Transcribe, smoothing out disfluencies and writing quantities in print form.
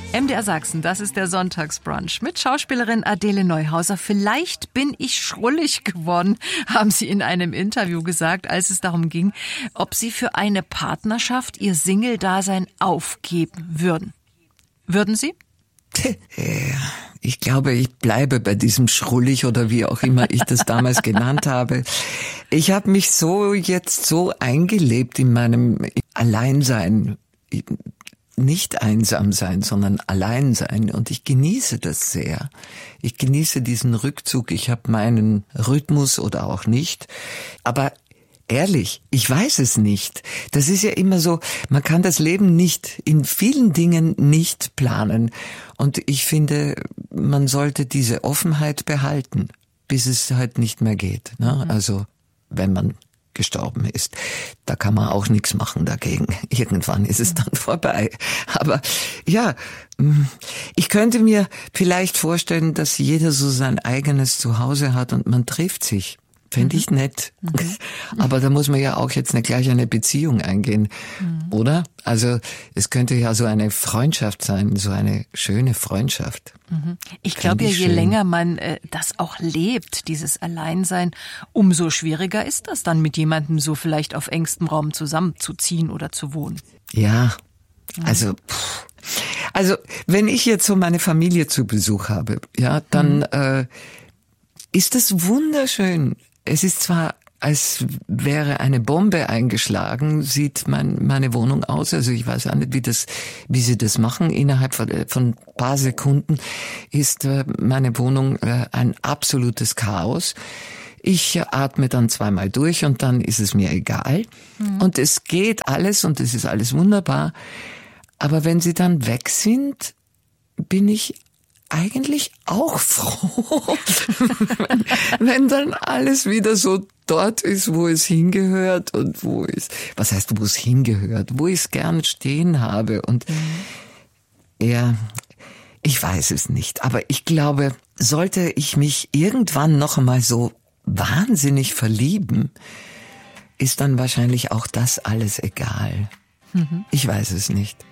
MDR Sachsen, das ist der Sonntagsbrunch mit Schauspielerin Adele Neuhauser. Vielleicht bin ich schrullig geworden, haben Sie in einem Interview gesagt, als es darum ging, ob Sie für eine Partnerschaft Ihr Single-Dasein aufgeben würden. Würden Sie? Ich glaube, ich bleibe bei diesem schrullig oder wie auch immer ich das damals genannt habe. Ich habe mich jetzt so eingelebt in meinem Alleinsein. Nicht einsam sein, sondern allein sein. Und ich genieße das sehr. Ich genieße diesen Rückzug. Ich habe meinen Rhythmus oder auch nicht. Aber ehrlich, ich weiß es nicht. Das ist ja immer so, man kann das Leben in vielen Dingen nicht planen. Und ich finde, man sollte diese Offenheit behalten, bis es halt nicht mehr geht. Ne? Also, wenn man gestorben ist. Da kann man auch nichts machen dagegen. Irgendwann ist es dann vorbei. Aber ja, ich könnte mir vielleicht vorstellen, dass jeder so sein eigenes Zuhause hat und man trifft sich. Fände ich nett. Aber da muss man ja auch jetzt gleich eine Beziehung eingehen, oder? Also es könnte ja so eine Freundschaft sein, so eine schöne Freundschaft. Ich glaube ja, je länger man das auch lebt, dieses Alleinsein, umso schwieriger ist das dann, mit jemandem so vielleicht auf engstem Raum zusammenzuziehen oder zu wohnen. Ja, also wenn ich jetzt so meine Familie zu Besuch habe, ja, dann ist es wunderschön. Es ist zwar, als wäre eine Bombe eingeschlagen, sieht meine Wohnung aus. Also ich weiß auch nicht, wie sie das machen. Innerhalb von ein paar Sekunden ist meine Wohnung ein absolutes Chaos. Ich atme dann zweimal durch und dann ist es mir egal. Und es geht alles und es ist alles wunderbar. Aber wenn sie dann weg sind, bin ich eigentlich auch froh, wenn dann alles wieder so dort ist, wo es hingehört und wo es hingehört, wo ich es gern stehen habe. Und ja, ich weiß es nicht, aber ich glaube, sollte ich mich irgendwann noch einmal so wahnsinnig verlieben, ist dann wahrscheinlich auch das alles egal. Ich weiß es nicht.